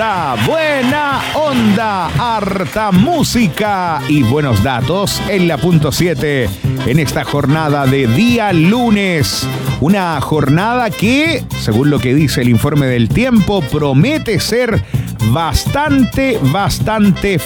buena onda, harta música y buenos datos en la punto 7 en esta jornada de día lunes. Una jornada que, según lo que dice el informe del tiempo, promete ser bastante